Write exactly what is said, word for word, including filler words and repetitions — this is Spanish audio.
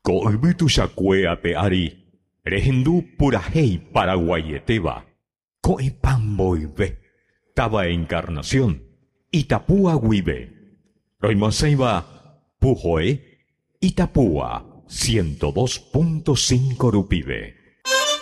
Ko'yvytu chakuéape ári rehendu purahéi Paraguayeteva. Ko'ẽpamboyve Tava Encarnación Itapúa guive. Roimoséiva Pujoe Itapúa ciento dos punto cinco rupive.